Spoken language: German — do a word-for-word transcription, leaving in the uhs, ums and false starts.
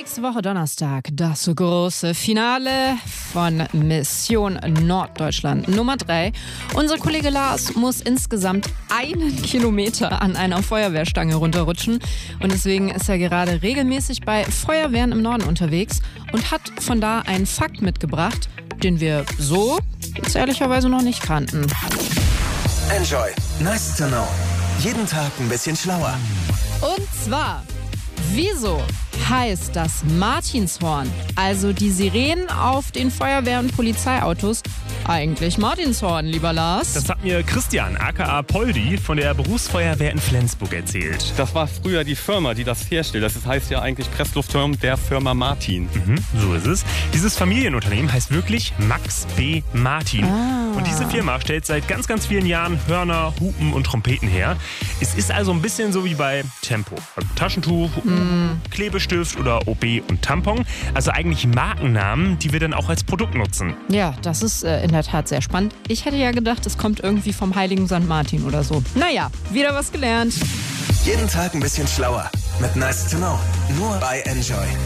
Nächste Woche Donnerstag das große Finale von Mission Norddeutschland Nummer drei. Unser Kollege Lars muss insgesamt einen Kilometer an einer Feuerwehrstange runterrutschen. Und deswegen ist er gerade regelmäßig bei Feuerwehren im Norden unterwegs und hat von da einen Fakt mitgebracht, den wir so jetzt ehrlicherweise noch nicht kannten. Enjoy. Nice to know. Jeden Tag ein bisschen schlauer. Und zwar, wieso heißt das Martinshorn, also die Sirenen auf den Feuerwehr- und Polizeiautos, eigentlich Martinshorn, lieber Lars? Das hat mir Christian, aka Poldi, von der Berufsfeuerwehr in Flensburg erzählt. Das war früher die Firma, die das herstellt. Das heißt ja eigentlich Pressluftturm der Firma Martin. Mhm, so ist es. Dieses Familienunternehmen heißt wirklich Max B. Martin. Ah. Und diese Firma stellt seit ganz, ganz vielen Jahren Hörner, Hupen und Trompeten her. Es ist also ein bisschen so wie bei Tempo. Also Taschentuch, mm. Klebestift oder O B und Tampon. Also eigentlich Markennamen, die wir dann auch als Produkt nutzen. Ja, das ist äh, in der Tat sehr spannend. Ich hätte ja gedacht, es kommt irgendwie vom heiligen Sankt Martin oder so. Naja, wieder was gelernt. Jeden Tag ein bisschen schlauer mit Nice to know. Nur bei Enjoy.